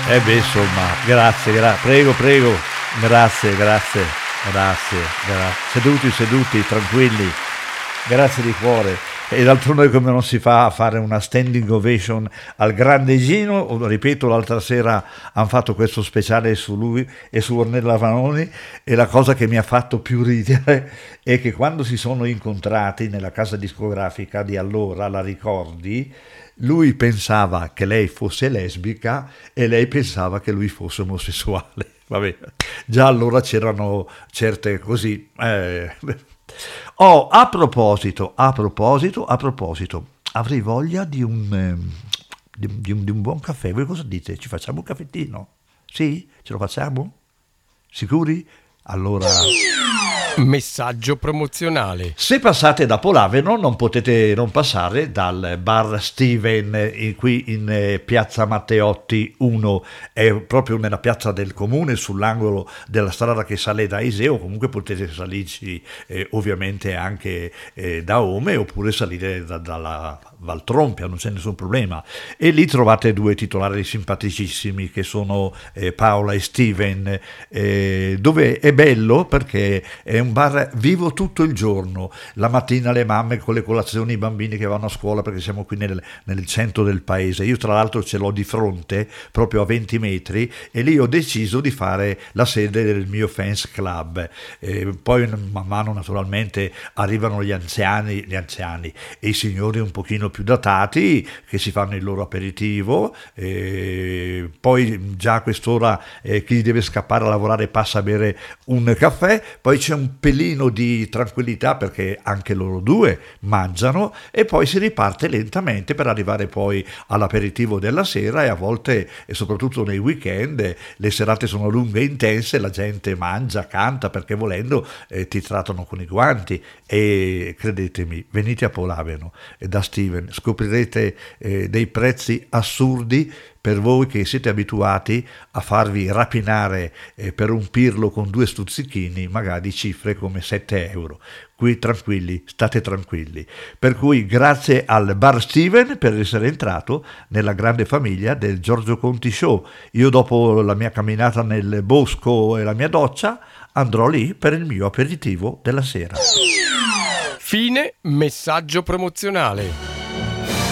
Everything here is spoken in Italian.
Eh beh, insomma, grazie, prego, prego, grazie, grazie, grazie, grazie. Seduti, tranquilli, grazie di cuore. E d'altronde come non si fa a fare una standing ovation al grande Gino? Ripeto, l'altra sera hanno fatto questo speciale su lui e su Ornella Vanoni, e la cosa che mi ha fatto più ridere è che quando si sono incontrati nella casa discografica di allora, la Ricordi, lui pensava che lei fosse lesbica e lei pensava che lui fosse omosessuale. Vabbè, già allora c'erano certe così. Oh, a proposito, avrei voglia di un buon caffè. Voi cosa dite? Ci facciamo un caffettino? Sì? Ce lo facciamo? Sicuri? Allora... Messaggio promozionale. Se passate da Polaveno non potete non passare dal bar Steven qui in piazza Matteotti 1, è proprio nella piazza del comune, sull'angolo della strada che sale da Iseo. Comunque potete salirci ovviamente anche da Ome, oppure salire dalla Valtrompia, non c'è nessun problema, e lì trovate due titolari simpaticissimi che sono Paola e Steven, dove è bello perché è un bar vivo tutto il giorno. La mattina le mamme con le colazioni, i bambini che vanno a scuola, perché siamo qui nel centro del paese. Io tra l'altro ce l'ho di fronte, proprio a 20 metri, e lì ho deciso di fare la sede del mio fans club. Poi man mano naturalmente arrivano gli anziani e i signori un pochino più datati che si fanno il loro aperitivo, poi già a quest'ora chi deve scappare a lavorare passa a bere un caffè, poi c'è un pelino di tranquillità perché anche loro due mangiano, e poi si riparte lentamente per arrivare poi all'aperitivo della sera. E a volte, e soprattutto nei weekend, le serate sono lunghe e intense, la gente mangia, canta, perché volendo ti trattano con i guanti. E credetemi, venite a Polaveno da Steven, scoprirete dei prezzi assurdi per voi che siete abituati a farvi rapinare per un pirlo con 2 stuzzichini, magari cifre come 7 euro. Qui tranquilli, state tranquilli. Per cui grazie al bar Steven per essere entrato nella grande famiglia del Giorgio Conti Show. Io, dopo la mia camminata nel bosco e la mia doccia, andrò lì per il mio aperitivo della sera. Fine messaggio promozionale.